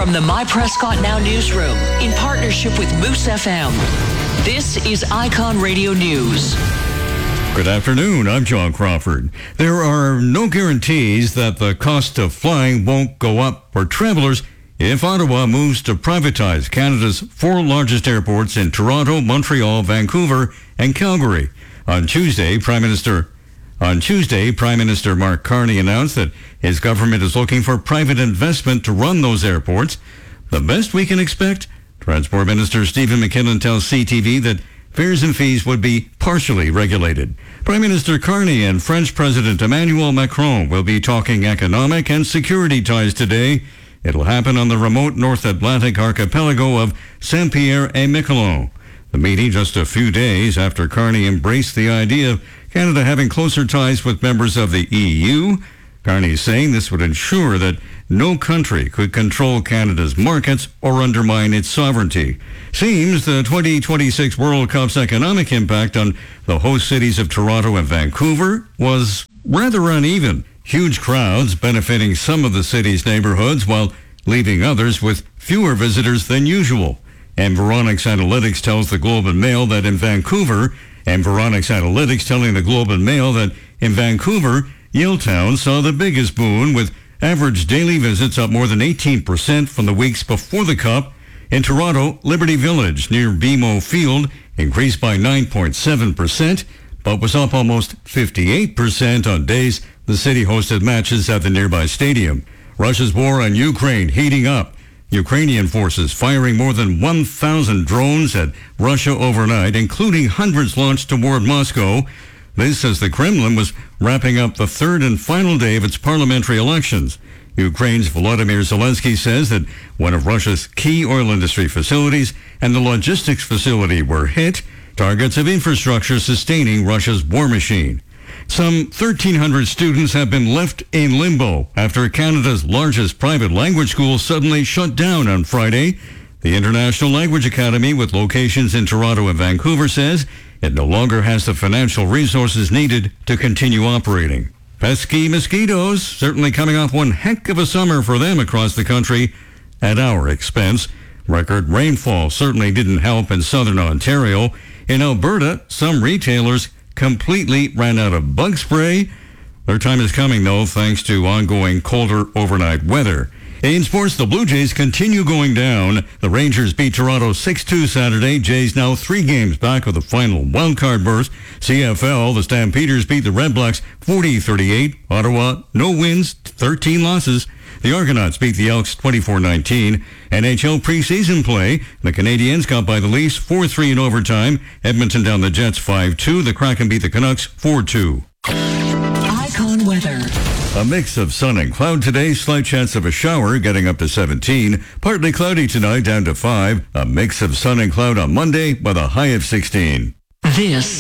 From the My Prescott Now newsroom, in partnership with Moose FM, this is Icon Radio News. Good afternoon, I'm John Crawford. There are no guarantees that the cost of flying won't go up for travelers if Ottawa moves to privatize Canada's four largest airports in Toronto, Montreal, Vancouver, and Calgary. On Tuesday, Prime Minister Mark Carney announced that his government is looking for private investment to run those airports. The best we can expect, Transport Minister Stephen McKinnon tells CTV that fares and fees would be partially regulated. Prime Minister Carney and French President Emmanuel Macron will be talking economic and security ties today. It'll happen on the remote North Atlantic archipelago of Saint-Pierre-et-Miquelon. The meeting just a few days after Carney embraced the idea of Canada having closer ties with members of the EU. Carney saying this would ensure that no country could control Canada's markets or undermine its sovereignty. Seems the 2026 World Cup's economic impact on the host cities of Toronto and Vancouver was rather uneven. Huge crowds benefiting some of the city's neighborhoods while leaving others with fewer visitors than usual. Environics Analytics tells the Globe and Mail that in Vancouver, Yaletown saw the biggest boon, with average daily visits up more than 18% from the weeks before the Cup. In Toronto, Liberty Village near BMO Field increased by 9.7%, but was up almost 58% on days the city hosted matches at the nearby stadium. Russia's war on Ukraine heating up. Ukrainian forces firing more than 1,000 drones at Russia overnight, including hundreds launched toward Moscow. This as the Kremlin was wrapping up the third and final day of its parliamentary elections. Ukraine's Volodymyr Zelensky says that one of Russia's key oil industry facilities and the logistics facility were hit, targets of infrastructure sustaining Russia's war machine. Some 1,300 students have been left in limbo after Canada's largest private language school suddenly shut down on Friday. The International Language Academy, with locations in Toronto and Vancouver, says it no longer has the financial resources needed to continue operating. Pesky mosquitoes certainly coming off one heck of a summer for them across the country at our expense. Record rainfall certainly didn't help in southern Ontario. In Alberta, some retailers completely ran out of bug spray. Their time is coming, though, thanks to ongoing colder overnight weather. In sports, the Blue Jays continue going down. The Rangers beat Toronto 6-2 Saturday. Jays now 3 games back of the final wildcard berth. CFL, the Stampeders beat the Red Blacks 40-38. Ottawa, no wins, 13 losses. The Argonauts beat the Elks 24-19. NHL preseason play. The Canadiens got by the Leafs 4-3 in overtime. Edmonton down the Jets 5-2. The Kraken beat the Canucks 4-2. Icon weather. A mix of sun and cloud today. Slight chance of a shower getting up to 17. Partly cloudy tonight down to 5. A mix of sun and cloud on Monday with a high of 16. This